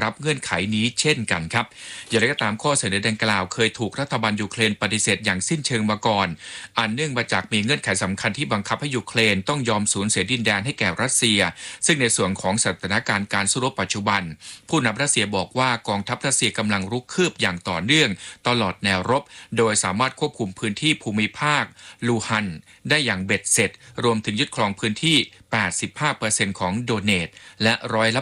รับเงื่อนไขนี้เช่นกันครับอย่างไรก็ตามข้อเสนอดังกล่าวเคยถูกรัฐบาลยูเครนปฏิเสธอย่างสิ้นเชิงมาก่อนอันเนื่องมาจากมีเงื่อนไขสำคัญที่บังคับให้ยูเครนต้องยอมสูญเสียดินแดนให้แก่รัสเซียซึ่งในส่วนของสถานการณ์การสู้รบปัจจุบันผู้นำรัสเซียบอกว่ากองทัพรัสเซียกำลังรุกคืบอย่างต่อเนื่องตลอดแนวรบโดยสามารถควบคุมพื้นที่ภูมิภาคลูฮันได้อย่างเบ็ดเสร็จรวมถึงยึดครองพื้นที่ 85% ของโดเนตและ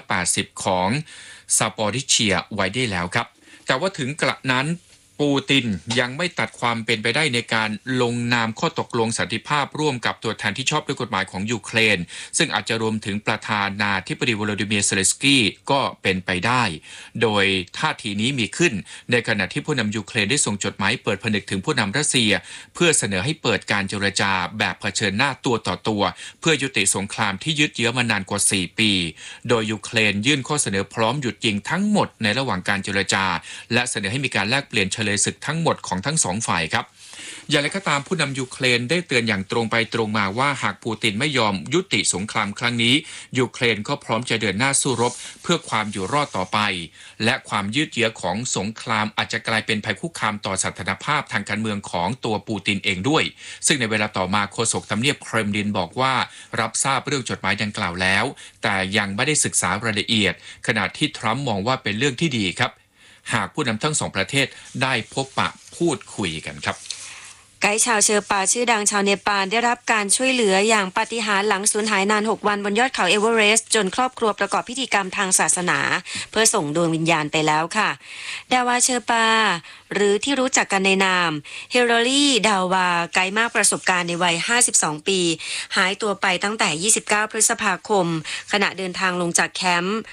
80%ของซาปอริเชียไว้ได้แล้วครับแต่ว่าถึงกระนั้นปูตินยังไม่ตัดความเป็นไปได้ในการลงนามข้อตกลงสันติภาพร่วมกับตัวแทนที่ชอบด้วยกฎหมายของยูเครนซึ่งอาจจะรวมถึงประธานาธิบดีวโลดิเมียร์เซเลนสกี้ก็เป็นไปได้โดยท่าทีนี้มีขึ้นในขณะที่ผู้นำยูเครนได้ส่งจดหมายเปิดผนึกถึงผู้นำรัสเซียเพื่อเสนอให้เปิดการเจรจาแบบเผชิญหน้าตัวต่อตัวเพื่อยุติสงครามที่ยืดเยื้อมานานกว่า4ปีโดยยูเครนยื่นข้อเสนอพร้อมหยุดยิงทั้งหมดในระหว่างการเจรจาและเสนอให้มีการแลกเปลี่ยนเฉลยศึกทั้งหมดของทั้งสองฝ่ายครับอย่างไรก็ตามผู้นำยูเครนได้เตือนอย่างตรงไปตรงมาว่าหากปูตินไม่ยอมยุติสงครามครั้งนี้ยูเครนก็พร้อมจะเดินหน้าสู้รบเพื่อความอยู่รอดต่อไปและความยืดเยื้อของสงครามอาจจะกลายเป็นภัยคุกคามต่อสถานภาพทางการเมืองของตัวปูตินเองด้วยซึ่งในเวลาต่อมาโฆษกทำเนียบเครมลินบอกว่ารับทราบเรื่องจดหมายดังกล่าวแล้วแต่ยังไม่ได้ศึกษารายละเอียดขณะที่ทรัมป์มองว่าเป็นเรื่องที่ดีครับหากผู้นำทั้งสองประเทศได้พบปะพูดคุยกันครับไกด์ชาวเชอร์ปาชื่อดังชาวเนปาลได้รับการช่วยเหลืออย่างปาฏิหาริย์หลังสูญหายนาน6วันบนยอดเขาเอเวอเรสต์จนครอบครัวประกอบพิธีกรรมทางศาสนาเพื่อส่งดวงวิญญาณไปแล้วค่ะดาวาเชอร์ปาหรือที่รู้จักกันในนามเฮโรลี่ดาวาไกด์มากประสบการณ์ในวัย52ปีหายตัวไปตั้งแต่29พฤษภาคมขณะเดินทางลงจากแคมป์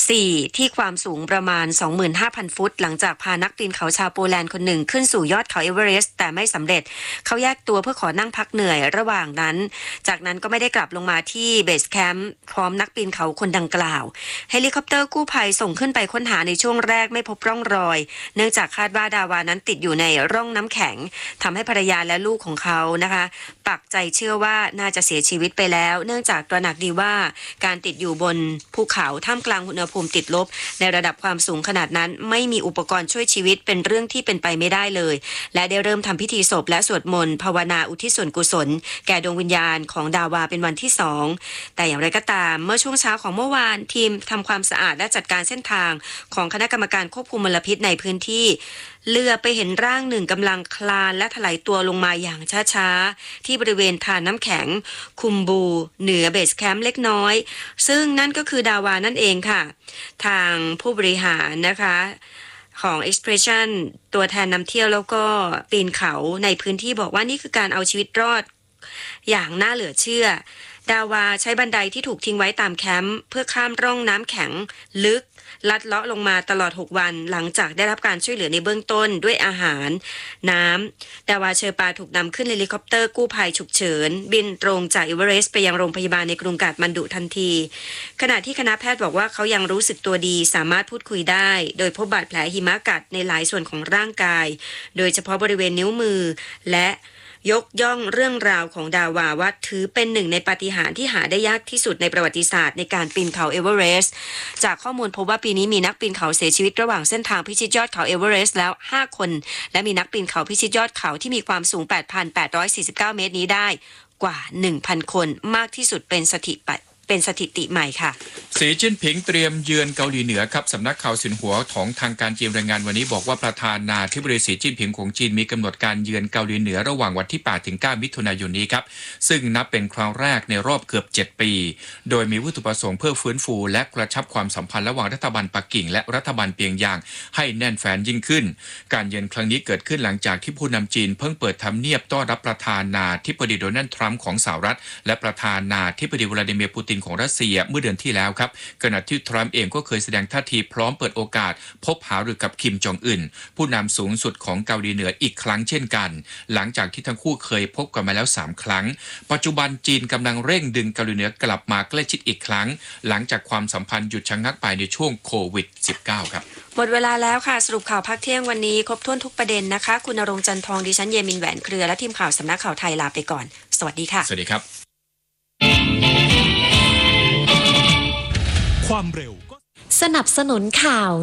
4ที่ความสูงประมาณ 25,000 ฟุตหลังจากพานักปีนเขาชาวโปแลนด์คนหนึ่งขึ้นสู่ยอดเขาเอเวอเรสต์แต่ไม่สำเร็จเขาแยกตัวเพื่อขอนั่งพักเหนื่อยระหว่างนั้นจากนั้นก็ไม่ได้กลับลงมาที่เบสแคมป์พร้อมนักปีนเขาคนดังกล่าวเฮลิคอปเตอร์กู้ภัยส่งขึ้นไปค้นหาในช่วงแรกไม่พบร่องรอยเนื่องจากคาดว่าดาวานั้นติดอยู่ในร่องน้ำแข็งทำให้ภรรยาและลูกของเขานะคะปักใจเชื่อว่าน่าจะเสียชีวิตไปแล้วเนื่องจากตระหนักดีว่าการติดอยู่บนภูเขาท่ามกลางอุณหภูมิติดลบในระดับความสูงขนาดนั้นไม่มีอุปกรณ์ช่วยชีวิตเป็นเรื่องที่เป็นไปไม่ได้เลยและได้เริ่มทำพิธีศพและสวดมนต์ภาวนาอุทิศส่วนกุศลแก่ดวงวิญญาณของดาวาเป็นวันที่2แต่อย่างไรก็ตามเมื่อช่วงเช้าของเมื่อวานทีมทำความสะอาดและจัดการเส้นทางของคณะกรรมการควบคุมมลพิษในพื้นที่เรือไปเห็นร่างหนึ่งกำลังคลานและถลายตัวลงมาอย่างช้าๆที่บริเวณทานน้ำแข็งคุมบูเหนือเบสแคมป์เล็กน้อยซึ่งนั่นก็คือดาวานั่นเองค่ะทางผู้บริหารนะคะของ Expression ตัวแทนนำเที่ยวแล้วก็ปีนเขาในพื้นที่บอกว่านี่คือการเอาชีวิตรอดอย่างน่าเหลือเชื่อดาวาใช้บันไดที่ถูกทิ้งไว้ตามแคมป์เพื่อข้ามร่องน้ำแข็งลึกลัดเลาะลงมาตลอด6วันหลังจากได้รับการช่วยเหลือในเบื้องต้นด้วยอาหารน้ำดาวาเชอร์ปาถูกนำขึ้นเฮลิคอปเตอร์กู้ภัยฉุกเฉินบินตรงจากเอเวอเรสต์ไปยังโรงพยาบาลในกรุงกาฐมันดุทันทีขณะที่คณะแพทย์บอกว่าเขายังรู้สึกตัวดีสามารถพูดคุยได้โดยพบบาดแผลหิมะกัดในหลายส่วนของร่างกายโดยเฉพาะบริเวณนิ้วมือและยกย่องเรื่องราวของดาวาว่าถือเป็นหนึ่งในปาฏิหาริย์ที่หาได้ยากที่สุดในประวัติศาสตร์ในการปีนเขาเอเวอเรสต์จากข้อมูลพบว่าปีนี้มีนักปีนเขาเสียชีวิตระหว่างเส้นทางพิชิตยอดเขาเอเวอเรสต์แล้ว5คนและมีนักปีนเขาพิชิตยอดเขาที่มีความสูง 8,849 เมตรนี้ได้กว่า 1,000 คนมากที่สุดเป็นสถิติใหม่ค่ะสีจิ้นผิงเตรียมเยือนเกาหลีเหนือครับสำนักข่าวสินหัวของทางการจีนรายงานวันนี้บอกว่าประธานาธิบดีสีจิ้นผิงของจีนมีกำหนดการเยือนเกาหลีเหนือระหว่างวันที่8ถึง9มิถุนายนนี้ครับซึ่งนับเป็นครั้งแรกในรอบเกือบ7ปีโดยมีวัตถุประสงค์เพื่อฟื้นฟูและกระชับความสัมพันธ์ระหว่างรัฐบาลปักกิ่งและรัฐบาลเปียงยางให้แน่นแฟ้นยิ่งขึ้นการเยือนครั้งนี้เกิดขึ้นหลังจากที่ผู้นำจีนเพิ่งเปิดทำเนียบต้อนรับประธานาธิบดีโดนัลด์ทรัมป์ของสหรัฐและประธานาธิบดีวลาดิเมียร์ปูตินของรัสเซียเมื่อเดือนที่แล้วครับขณะที่ทรัมป์เองก็เคยแสดงท่าทีพร้อมเปิดโอกาสพบหารือกับคิมจองอึนผู้นำสูงสุดของเกาหลีเหนืออีกครั้งเช่นกันหลังจากที่ทั้งคู่เคยพบกันมาแล้ว3ครั้งปัจจุบันจีนกำลังเร่งดึงเกาหลีเหนือกลับมาใกล้ชิดอีกครั้งหลังจากความสัมพันธ์หยุดชะงักไปในช่วงโควิด -19 ครับหมดเวลาแล้วค่ะสรุปข่าวพักเที่ยงวันนี้ครบถ้วนทุกประเด็นนะคะคุณณรงค์จันทองดิฉันเยมินแหวนเครือและทีมข่าวสำนักข่าวไทยลาไปก่อนสวัสดีค่ะสวัสดีครับความเร็วสนับสนุนข่าว